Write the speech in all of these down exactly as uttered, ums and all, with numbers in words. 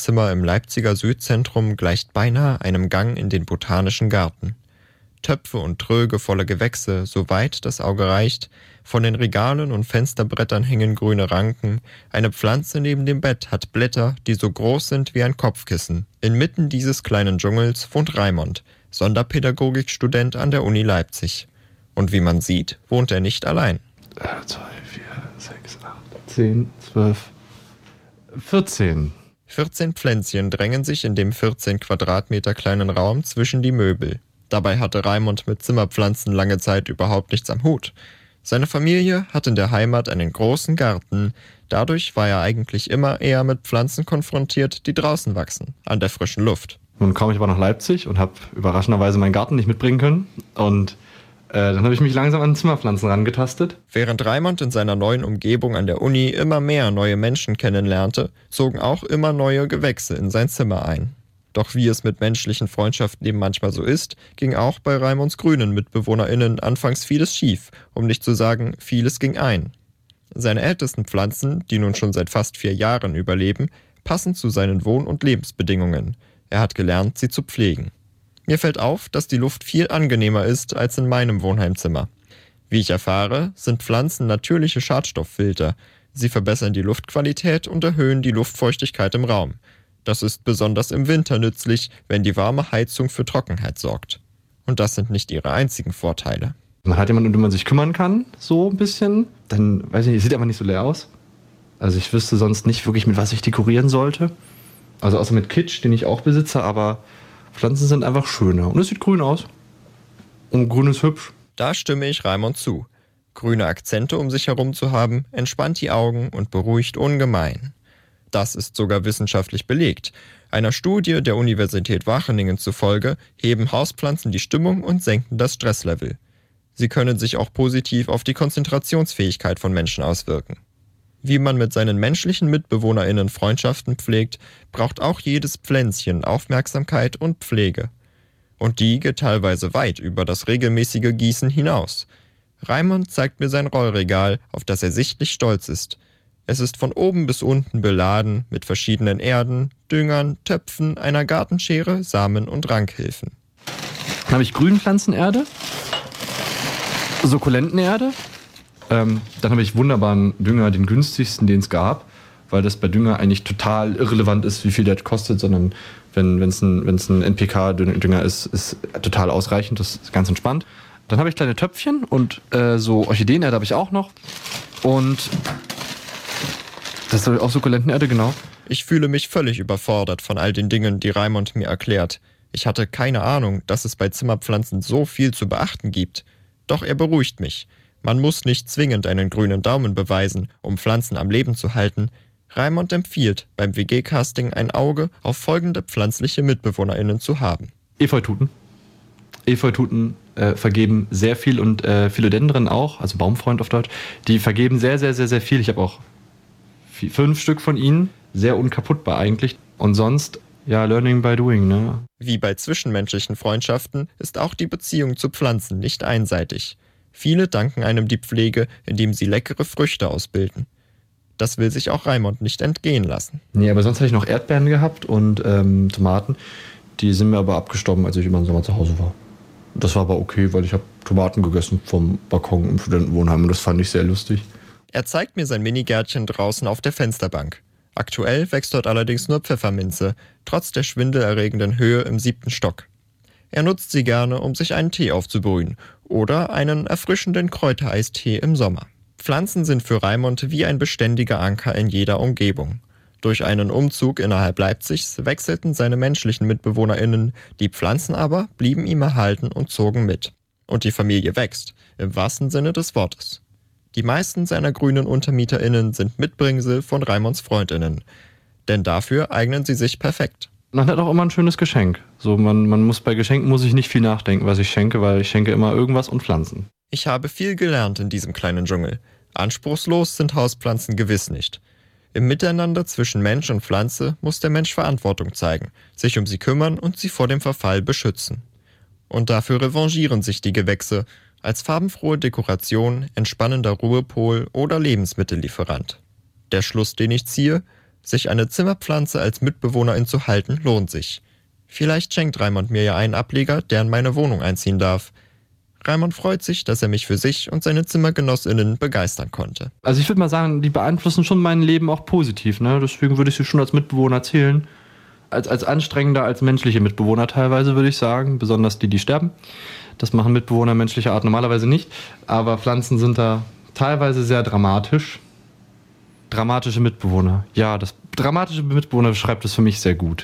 Zimmer im Leipziger Südzentrum gleicht beinahe einem Gang in den Botanischen Garten. Töpfe und Tröge voller Gewächse, soweit das Auge reicht, von den Regalen und Fensterbrettern hängen grüne Ranken, eine Pflanze neben dem Bett hat Blätter, die so groß sind wie ein Kopfkissen. Inmitten dieses kleinen Dschungels wohnt Raimond, Sonderpädagogikstudent an der Uni Leipzig. Und wie man sieht, wohnt er nicht allein. zwei, vier, sechs, acht, zehn, zwölf, vierzehn. vierzehn Pflänzchen drängen sich in dem vierzehn Quadratmeter kleinen Raum zwischen die Möbel. Dabei hatte Raimond mit Zimmerpflanzen lange Zeit überhaupt nichts am Hut. Seine Familie hat in der Heimat einen großen Garten. Dadurch war er eigentlich immer eher mit Pflanzen konfrontiert, die draußen wachsen, an der frischen Luft. Nun kam ich aber nach Leipzig und habe überraschenderweise meinen Garten nicht mitbringen können. Und äh, dann habe ich mich langsam an Zimmerpflanzen rangetastet. Während Raimond in seiner neuen Umgebung an der Uni immer mehr neue Menschen kennenlernte, zogen auch immer neue Gewächse in sein Zimmer ein. Doch wie es mit menschlichen Freundschaften eben manchmal so ist, ging auch bei Raimonds grünen MitbewohnerInnen anfangs vieles schief, um nicht zu sagen, vieles ging ein. Seine ältesten Pflanzen, die nun schon seit fast vier Jahren überleben, passen zu seinen Wohn- und Lebensbedingungen. Er hat gelernt, sie zu pflegen. Mir fällt auf, dass die Luft viel angenehmer ist als in meinem Wohnheimzimmer. Wie ich erfahre, sind Pflanzen natürliche Schadstofffilter. Sie verbessern die Luftqualität und erhöhen die Luftfeuchtigkeit im Raum. Das ist besonders im Winter nützlich, wenn die warme Heizung für Trockenheit sorgt. Und das sind nicht ihre einzigen Vorteile. Man hat jemanden, um den man sich kümmern kann, so ein bisschen. Dann, weiß ich nicht, sieht aber nicht so leer aus. Also ich wüsste sonst nicht wirklich, mit was ich dekorieren sollte. Also außer mit Kitsch, den ich auch besitze, aber Pflanzen sind einfach schöner. Und es sieht grün aus. Und grün ist hübsch. Da stimme ich Raimond zu. Grüne Akzente um sich herum zu haben, entspannt die Augen und beruhigt ungemein. Das ist sogar wissenschaftlich belegt. Einer Studie der Universität Wageningen zufolge heben Hauspflanzen die Stimmung und senken das Stresslevel. Sie können sich auch positiv auf die Konzentrationsfähigkeit von Menschen auswirken. Wie man mit seinen menschlichen MitbewohnerInnen Freundschaften pflegt, braucht auch jedes Pflänzchen Aufmerksamkeit und Pflege. Und die geht teilweise weit über das regelmäßige Gießen hinaus. Raimond zeigt mir sein Rollregal, auf das er sichtlich stolz ist. Es ist von oben bis unten beladen mit verschiedenen Erden, Düngern, Töpfen, einer Gartenschere, Samen und Rankhilfen. Dann habe ich Grünpflanzenerde, Sukkulentenerde. Ähm, dann habe ich wunderbaren Dünger, den günstigsten, den es gab, weil das bei Dünger eigentlich total irrelevant ist, wie viel der kostet, sondern wenn es ein, wenn's ein N P K-Dünger ist, ist total ausreichend, das ist ganz entspannt. Dann habe ich kleine Töpfchen und äh, so Orchideenerde habe ich auch noch. Und das ist auch Sukkulentenerde, genau. Ich fühle mich völlig überfordert von all den Dingen, die Raimond mir erklärt. Ich hatte keine Ahnung, dass es bei Zimmerpflanzen so viel zu beachten gibt. Doch er beruhigt mich. Man muss nicht zwingend einen grünen Daumen beweisen, um Pflanzen am Leben zu halten. Raimond empfiehlt, beim W G-Casting ein Auge auf folgende pflanzliche MitbewohnerInnen zu haben. Efeututen. Efeututen äh, vergeben sehr viel und äh, Philodendren auch, also Baumfreund auf Deutsch. Die vergeben sehr, sehr, sehr, sehr viel. Ich habe auch vier, fünf Stück von ihnen. Sehr unkaputtbar eigentlich. Und sonst, ja, learning by doing, ne? Wie bei zwischenmenschlichen Freundschaften ist auch die Beziehung zu Pflanzen nicht einseitig. Viele danken einem die Pflege, indem sie leckere Früchte ausbilden. Das will sich auch Raimond nicht entgehen lassen. Nee, aber sonst hatte ich noch Erdbeeren gehabt und ähm, Tomaten. Die sind mir aber abgestorben, als ich über den Sommer zu Hause war. Das war aber okay, weil ich habe Tomaten gegessen vom Balkon im Studentenwohnheim und das fand ich sehr lustig. Er zeigt mir sein Minigärtchen draußen auf der Fensterbank. Aktuell wächst dort allerdings nur Pfefferminze, trotz der schwindelerregenden Höhe im siebten Stock. Er nutzt sie gerne, um sich einen Tee aufzubrühen oder einen erfrischenden Kräutereistee im Sommer. Pflanzen sind für Raimond wie ein beständiger Anker in jeder Umgebung. Durch einen Umzug innerhalb Leipzigs wechselten seine menschlichen MitbewohnerInnen, die Pflanzen aber blieben ihm erhalten und zogen mit. Und die Familie wächst, im wahrsten Sinne des Wortes. Die meisten seiner grünen UntermieterInnen sind Mitbringsel von Raimonds FreundInnen. Denn dafür eignen sie sich perfekt. Man hat auch immer ein schönes Geschenk. So, man, man muss bei Geschenken muss ich nicht viel nachdenken, was ich schenke, weil ich schenke immer irgendwas und Pflanzen. Ich habe viel gelernt in diesem kleinen Dschungel. Anspruchslos sind Hauspflanzen gewiss nicht. Im Miteinander zwischen Mensch und Pflanze muss der Mensch Verantwortung zeigen, sich um sie kümmern und sie vor dem Verfall beschützen. Und dafür revanchieren sich die Gewächse als farbenfrohe Dekoration, entspannender Ruhepol oder Lebensmittellieferant. Der Schluss, den ich ziehe: Sich eine Zimmerpflanze als Mitbewohnerin zu halten, lohnt sich. Vielleicht schenkt Raimund mir ja einen Ableger, der in meine Wohnung einziehen darf. Raimund freut sich, dass er mich für sich und seine ZimmergenossInnen begeistern konnte. Also ich würde mal sagen, die beeinflussen schon mein Leben auch positiv, ne? Deswegen würde ich sie schon als Mitbewohner zählen. Als, als anstrengender als menschliche Mitbewohner teilweise, würde ich sagen. Besonders die, die sterben. Das machen Mitbewohner menschlicher Art normalerweise nicht. Aber Pflanzen sind da teilweise sehr dramatisch. Dramatische Mitbewohner. Ja, das dramatische Mitbewohner beschreibt es für mich sehr gut.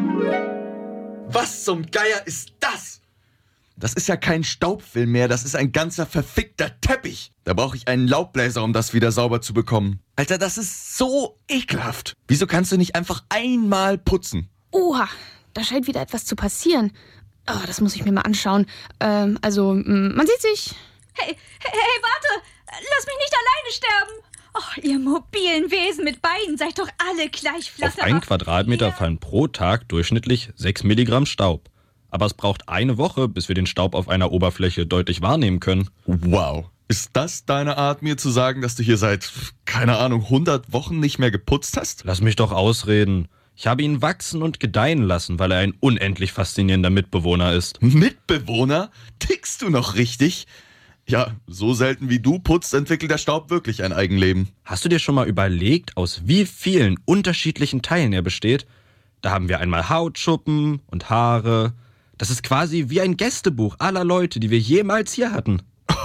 Was zum Geier ist das? Das ist ja kein Staubfilm mehr, das ist ein ganzer verfickter Teppich. Da brauche ich einen Laubbläser, um das wieder sauber zu bekommen. Alter, das ist so ekelhaft. Wieso kannst du nicht einfach einmal putzen? Oha, da scheint wieder etwas zu passieren. Oh, das muss ich mir mal anschauen. Ähm, also, man sieht sich. Hey, hey, hey, warte! Lass mich nicht alleine sterben! Oh, ihr mobilen Wesen mit Beinen, seid doch alle gleich flatterhaft. Auf einen Quadratmeter fallen pro Tag durchschnittlich sechs Milligramm Staub. Aber es braucht eine Woche, bis wir den Staub auf einer Oberfläche deutlich wahrnehmen können. Wow. Ist das deine Art, mir zu sagen, dass du hier seit, keine Ahnung, hundert Wochen nicht mehr geputzt hast? Lass mich doch ausreden. Ich habe ihn wachsen und gedeihen lassen, weil er ein unendlich faszinierender Mitbewohner ist. Mitbewohner? Tickst du noch richtig? Ja, so selten wie du putzt, entwickelt der Staub wirklich ein Eigenleben. Hast du dir schon mal überlegt, aus wie vielen unterschiedlichen Teilen er besteht? Da haben wir einmal Hautschuppen und Haare. Das ist quasi wie ein Gästebuch aller Leute, die wir jemals hier hatten.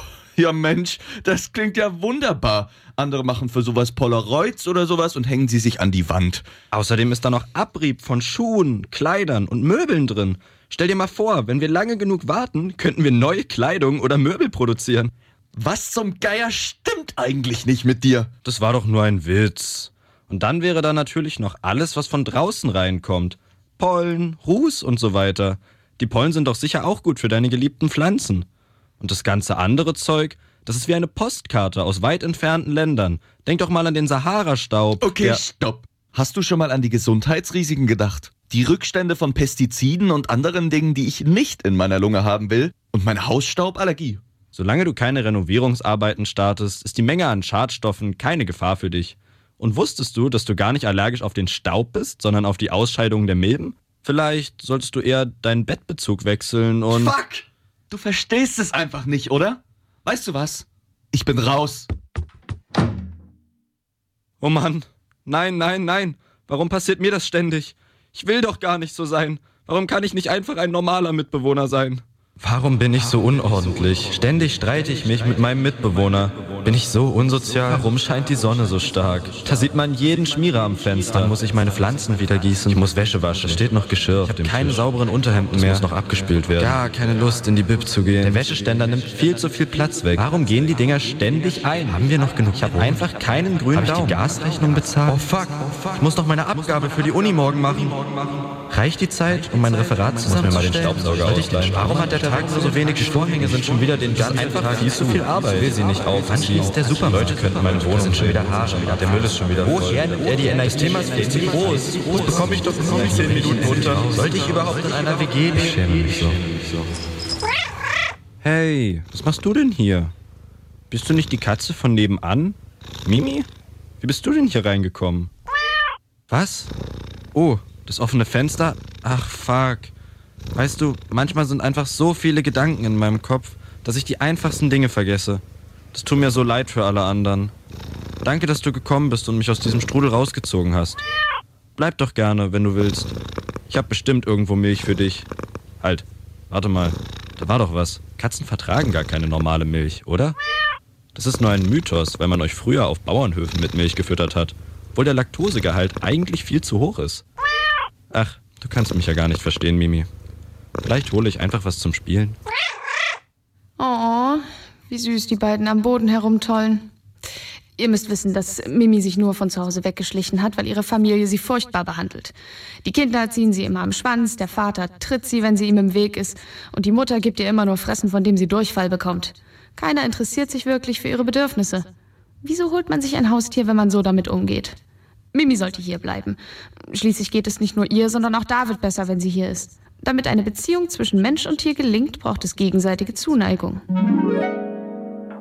Ja Mensch, das klingt ja wunderbar. Andere machen für sowas Polaroids oder sowas und hängen sie sich an die Wand. Außerdem ist da noch Abrieb von Schuhen, Kleidern und Möbeln drin. Stell dir mal vor, wenn wir lange genug warten, könnten wir neue Kleidung oder Möbel produzieren. Was zum Geier stimmt eigentlich nicht mit dir? Das war doch nur ein Witz. Und dann wäre da natürlich noch alles, was von draußen reinkommt. Pollen, Ruß und so weiter. Die Pollen sind doch sicher auch gut für deine geliebten Pflanzen. Und das ganze andere Zeug, das ist wie eine Postkarte aus weit entfernten Ländern. Denk doch mal an den Sahara-Staub. Okay, der stopp. Hast du schon mal an die Gesundheitsrisiken gedacht? Die Rückstände von Pestiziden und anderen Dingen, die ich nicht in meiner Lunge haben will? Und meine Hausstauballergie? Solange du keine Renovierungsarbeiten startest, ist die Menge an Schadstoffen keine Gefahr für dich. Und wusstest du, dass du gar nicht allergisch auf den Staub bist, sondern auf die Ausscheidungen der Milben? Vielleicht solltest du eher deinen Bettbezug wechseln und... Fuck! Du verstehst es einfach nicht, oder? Weißt du was? Ich bin raus. Oh Mann. Nein, nein, nein. Warum passiert mir das ständig? Ich will doch gar nicht so sein. Warum kann ich nicht einfach ein normaler Mitbewohner sein? Warum bin ich so unordentlich? Ständig streite ich mich mit meinem Mitbewohner. Bin ich so unsozial? Warum scheint die Sonne so stark? Da sieht man jeden Schmierer am Fenster. Dann muss ich meine Pflanzen wieder gießen. Ich muss Wäsche waschen. Da steht noch Geschirr. Ich habe keine sauberen Unterhemden mehr. Das muss noch abgespült werden. Gar keine Lust, in die Bib zu gehen. Der Wäscheständer nimmt viel zu viel Platz weg. Warum gehen die Dinger ständig ein? Haben wir noch genug? Ich habe einfach keinen grünen Daumen. Habe ich die Gasrechnung bezahlt? Oh fuck. Ich muss noch meine Abgabe für die Uni morgen machen. Reicht die Zeit, um mein Referat zu machen? Ich muss mir mal den Staubsauger ausleihen. Warum hat der Tag nur so wenig? Die Vorhänge sind schon wieder den ganzen Tag viel zu viel Arbeit. Ich will sie nicht auf. Wann schließt der Supermarkt? Leute könnten meine Wohnung schon wieder Haare. Der Müll ist schon wieder voll. Woher nimmt er die Energie? Das Thema ist viel zu groß. Das bekomme ich doch nur in zehn Minuten unter. Sollte ich überhaupt in einer W G leben? Ich schäme mich so. Hey, was machst du denn hier? Bist du nicht die Katze von nebenan? Mimi? Wie bist du denn hier reingekommen? Was? Oh, das offene Fenster? Ach, fuck. Weißt du, manchmal sind einfach so viele Gedanken in meinem Kopf, dass ich die einfachsten Dinge vergesse. Das tut mir so leid für alle anderen. Danke, dass du gekommen bist und mich aus diesem Strudel rausgezogen hast. Bleib doch gerne, wenn du willst. Ich hab bestimmt irgendwo Milch für dich. Halt, warte mal. Da war doch was. Katzen vertragen gar keine normale Milch, oder? Das ist nur ein Mythos, weil man euch früher auf Bauernhöfen mit Milch gefüttert hat, obwohl der Laktosegehalt eigentlich viel zu hoch ist. Ach, du kannst mich ja gar nicht verstehen, Mimi. Vielleicht hole ich einfach was zum Spielen. Oh, wie süß die beiden am Boden herumtollen. Ihr müsst wissen, dass Mimi sich nur von zu Hause weggeschlichen hat, weil ihre Familie sie furchtbar behandelt. Die Kinder ziehen sie immer am Schwanz, der Vater tritt sie, wenn sie ihm im Weg ist, und die Mutter gibt ihr immer nur Fressen, von dem sie Durchfall bekommt. Keiner interessiert sich wirklich für ihre Bedürfnisse. Wieso holt man sich ein Haustier, wenn man so damit umgeht? Mimi sollte hier bleiben. Schließlich geht es nicht nur ihr, sondern auch David besser, wenn sie hier ist. Damit eine Beziehung zwischen Mensch und Tier gelingt, braucht es gegenseitige Zuneigung.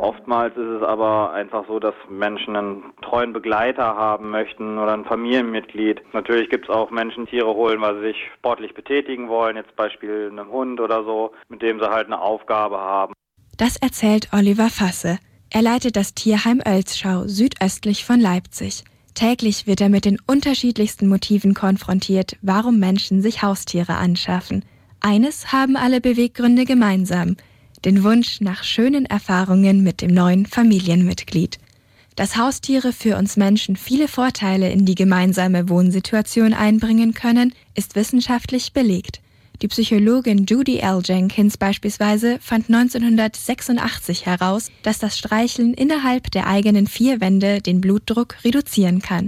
Oftmals ist es aber einfach so, dass Menschen einen treuen Begleiter haben möchten oder ein Familienmitglied. Natürlich gibt es auch Menschen, Tiere holen, weil sie sich sportlich betätigen wollen, jetzt Beispiel einem Hund oder so, mit dem sie halt eine Aufgabe haben. Das erzählt Oliver Fasse. Er leitet das Tierheim Oelzschau südöstlich von Leipzig. Täglich wird er mit den unterschiedlichsten Motiven konfrontiert, warum Menschen sich Haustiere anschaffen. Eines haben alle Beweggründe gemeinsam: den Wunsch nach schönen Erfahrungen mit dem neuen Familienmitglied. Dass Haustiere für uns Menschen viele Vorteile in die gemeinsame Wohnsituation einbringen können, ist wissenschaftlich belegt. Die Psychologin Judy L. Jenkins beispielsweise fand neunzehnhundertsechsundachtzig heraus, dass das Streicheln innerhalb der eigenen vier Wände den Blutdruck reduzieren kann.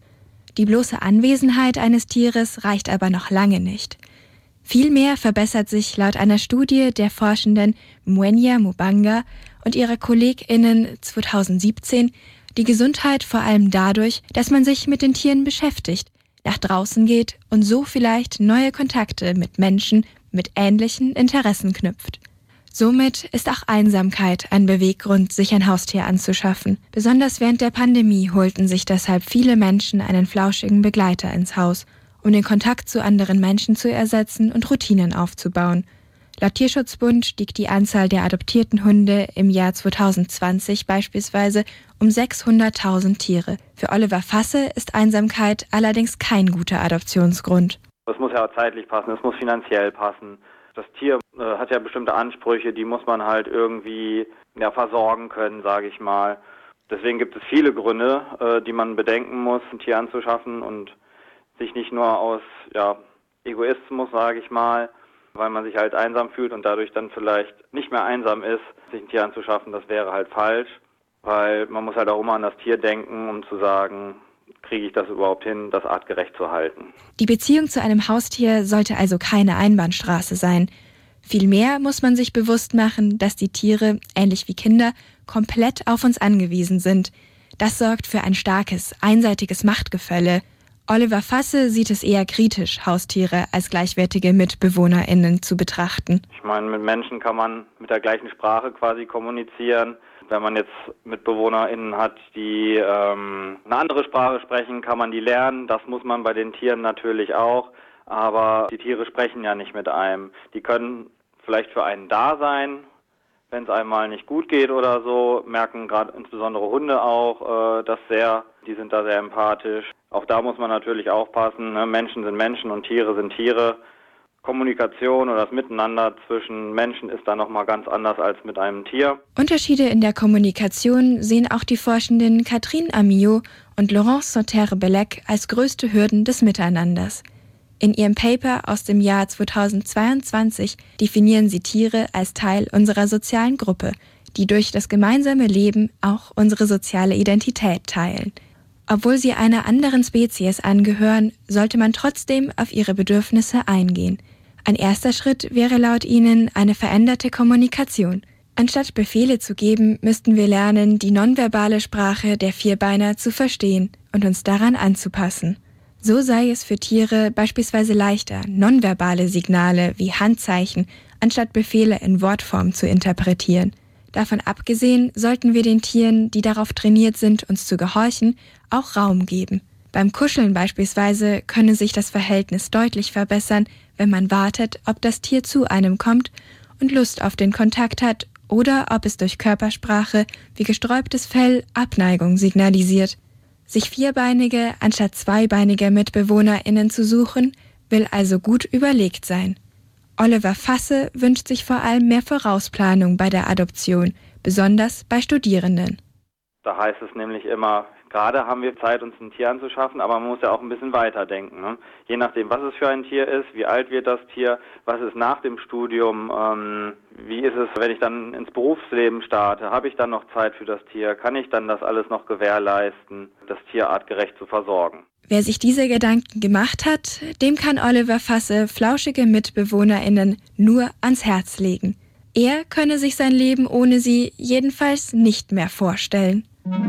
Die bloße Anwesenheit eines Tieres reicht aber noch lange nicht. Vielmehr verbessert sich laut einer Studie der Forschenden Mwenya Mubanga und ihrer KollegInnen zweitausendsiebzehn die Gesundheit vor allem dadurch, dass man sich mit den Tieren beschäftigt, nach draußen geht und so vielleicht neue Kontakte mit Menschen mit ähnlichen Interessen knüpft. Somit ist auch Einsamkeit ein Beweggrund, sich ein Haustier anzuschaffen. Besonders während der Pandemie holten sich deshalb viele Menschen einen flauschigen Begleiter ins Haus, um den Kontakt zu anderen Menschen zu ersetzen und Routinen aufzubauen. Laut Tierschutzbund stieg die Anzahl der adoptierten Hunde im Jahr zweitausendzwanzig beispielsweise um sechshunderttausend Tiere. Für Oliver Fasse ist Einsamkeit allerdings kein guter Adoptionsgrund. Es muss ja zeitlich passen, es muss finanziell passen. Das Tier äh, hat ja bestimmte Ansprüche, die muss man halt irgendwie ja, versorgen können, sage ich mal. Deswegen gibt es viele Gründe, äh, die man bedenken muss, ein Tier anzuschaffen und sich nicht nur aus ja, Egoismus, sage ich mal, weil man sich halt einsam fühlt und dadurch dann vielleicht nicht mehr einsam ist, sich ein Tier anzuschaffen, das wäre halt falsch, weil man muss halt auch immer an das Tier denken, um zu sagen, kriege ich das überhaupt hin, das artgerecht zu halten. Die Beziehung zu einem Haustier sollte also keine Einbahnstraße sein. Vielmehr muss man sich bewusst machen, dass die Tiere, ähnlich wie Kinder, komplett auf uns angewiesen sind. Das sorgt für ein starkes, einseitiges Machtgefälle. Oliver Fasse sieht es eher kritisch, Haustiere als gleichwertige MitbewohnerInnen zu betrachten. Ich meine, mit Menschen kann man mit der gleichen Sprache quasi kommunizieren. Wenn man jetzt MitbewohnerInnen hat, die ähm, eine andere Sprache sprechen, kann man die lernen. Das muss man bei den Tieren natürlich auch. Aber die Tiere sprechen ja nicht mit einem. Die können vielleicht für einen da sein, wenn es einem mal nicht gut geht oder so. Merken gerade insbesondere Hunde auch äh, das sehr. Die sind da sehr empathisch. Auch da muss man natürlich aufpassen. Ne? Menschen sind Menschen und Tiere sind Tiere. Kommunikation oder das Miteinander zwischen Menschen ist da nochmal ganz anders als mit einem Tier. Unterschiede in der Kommunikation sehen auch die Forschenden Catherine Amillot und Laurence Sauterre-Bellec als größte Hürden des Miteinanders. In ihrem Paper aus dem Jahr zweitausendzweiundzwanzig definieren sie Tiere als Teil unserer sozialen Gruppe, die durch das gemeinsame Leben auch unsere soziale Identität teilen. Obwohl sie einer anderen Spezies angehören, sollte man trotzdem auf ihre Bedürfnisse eingehen. Ein erster Schritt wäre laut ihnen eine veränderte Kommunikation. Anstatt Befehle zu geben, müssten wir lernen, die nonverbale Sprache der Vierbeiner zu verstehen und uns daran anzupassen. So sei es für Tiere beispielsweise leichter, nonverbale Signale wie Handzeichen anstatt Befehle in Wortform zu interpretieren. Davon abgesehen sollten wir den Tieren, die darauf trainiert sind, uns zu gehorchen, auch Raum geben. Beim Kuscheln beispielsweise könne sich das Verhältnis deutlich verbessern, wenn man wartet, ob das Tier zu einem kommt und Lust auf den Kontakt hat oder ob es durch Körpersprache wie gesträubtes Fell Abneigung signalisiert. Sich vierbeinige anstatt zweibeinige MitbewohnerInnen zu suchen, will also gut überlegt sein. Oliver Fasse wünscht sich vor allem mehr Vorausplanung bei der Adoption, besonders bei Studierenden. Da heißt es nämlich immer, gerade haben wir Zeit, uns ein Tier anzuschaffen, aber man muss ja auch ein bisschen weiterdenken. Ne? Je nachdem, was es für ein Tier ist, wie alt wird das Tier, was ist nach dem Studium, ähm, wie ist es, wenn ich dann ins Berufsleben starte, habe ich dann noch Zeit für das Tier, kann ich dann das alles noch gewährleisten, das Tier artgerecht zu versorgen. Wer sich diese Gedanken gemacht hat, dem kann Oliver Fasse flauschige MitbewohnerInnen nur ans Herz legen. Er könne sich sein Leben ohne sie jedenfalls nicht mehr vorstellen.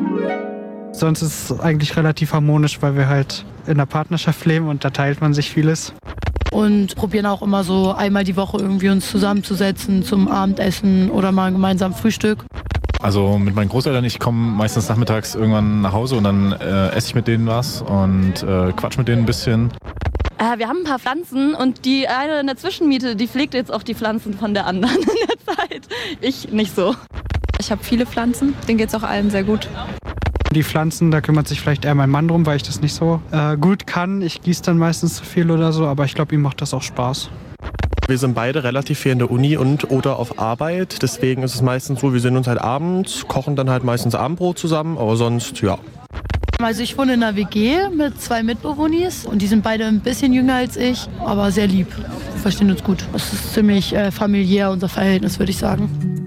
Sonst ist es eigentlich relativ harmonisch, weil wir halt in einer Partnerschaft leben und da teilt man sich vieles. Und probieren auch immer so einmal die Woche irgendwie uns zusammenzusetzen zum Abendessen oder mal gemeinsam Frühstück. Also mit meinen Großeltern, ich komme meistens nachmittags irgendwann nach Hause und dann äh, esse ich mit denen was und äh, quatsch mit denen ein bisschen. Äh, wir haben ein paar Pflanzen und die eine in der Zwischenmiete, die pflegt jetzt auch die Pflanzen von der anderen in der Zeit. Ich nicht so. Ich habe viele Pflanzen, denen geht es auch allen sehr gut. Die Pflanzen, da kümmert sich vielleicht eher mein Mann drum, weil ich das nicht so äh, gut kann. Ich gieße dann meistens zu viel oder so, aber ich glaube, ihm macht das auch Spaß. Wir sind beide relativ viel in der Uni und oder auf Arbeit. Deswegen ist es meistens so, wir sehen uns halt abends, kochen dann halt meistens Abendbrot zusammen, aber sonst, ja. Also ich wohne in einer W G mit zwei Mitbewohnern und die sind beide ein bisschen jünger als ich, aber sehr lieb. Wir verstehen uns gut. Es ist ziemlich äh, familiär, unser Verhältnis, würde ich sagen.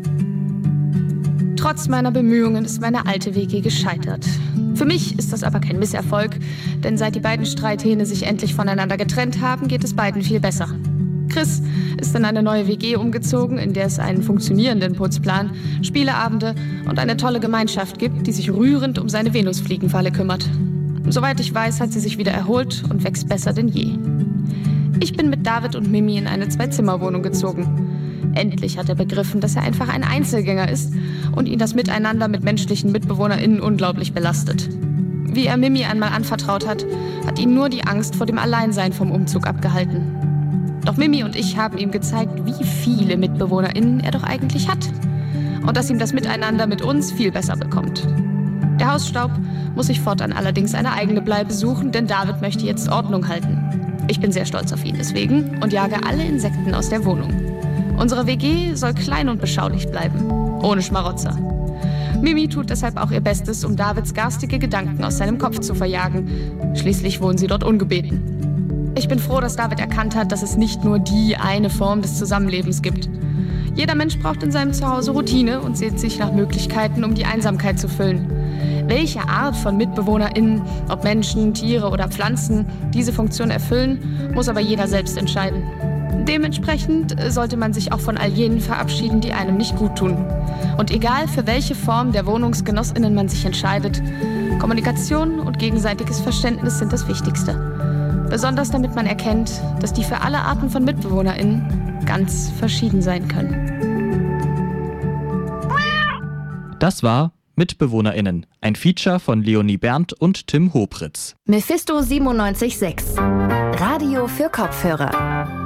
Trotz meiner Bemühungen ist meine alte W G gescheitert. Für mich ist das aber kein Misserfolg, denn seit die beiden Streithähne sich endlich voneinander getrennt haben, geht es beiden viel besser. Chris ist in eine neue W G umgezogen, in der es einen funktionierenden Putzplan, Spieleabende und eine tolle Gemeinschaft gibt, die sich rührend um seine Venusfliegenfalle kümmert. Soweit ich weiß, hat sie sich wieder erholt und wächst besser denn je. Ich bin mit David und Mimi in eine Zwei-Zimmer-Wohnung gezogen. Endlich hat er begriffen, dass er einfach ein Einzelgänger ist und ihn das Miteinander mit menschlichen MitbewohnerInnen unglaublich belastet. Wie er Mimi einmal anvertraut hat, hat ihn nur die Angst vor dem Alleinsein vom Umzug abgehalten. Doch Mimi und ich haben ihm gezeigt, wie viele MitbewohnerInnen er doch eigentlich hat. Und dass ihm das Miteinander mit uns viel besser bekommt. Der Hausstaub muss sich fortan allerdings eine eigene Bleibe suchen, denn David möchte jetzt Ordnung halten. Ich bin sehr stolz auf ihn deswegen und jage alle Insekten aus der Wohnung. Unsere W G soll klein und beschaulich bleiben, ohne Schmarotzer. Mimi tut deshalb auch ihr Bestes, um Davids garstige Gedanken aus seinem Kopf zu verjagen. Schließlich wohnen sie dort ungebeten. Ich bin froh, dass David erkannt hat, dass es nicht nur die eine Form des Zusammenlebens gibt. Jeder Mensch braucht in seinem Zuhause Routine und sehnt sich nach Möglichkeiten, um die Einsamkeit zu füllen. Welche Art von MitbewohnerInnen, ob Menschen, Tiere oder Pflanzen, diese Funktion erfüllen, muss aber jeder selbst entscheiden. Dementsprechend sollte man sich auch von all jenen verabschieden, die einem nicht gut tun. Und egal für welche Form der WohnungsgenossInnen man sich entscheidet, Kommunikation und gegenseitiges Verständnis sind das Wichtigste. Besonders damit man erkennt, dass die für alle Arten von MitbewohnerInnen ganz verschieden sein können. Das war MitbewohnerInnen, ein Feature von Leonie Berndt und Tim Hopritz. Mephisto siebenundneunzig Komma sechs. Radio für Kopfhörer.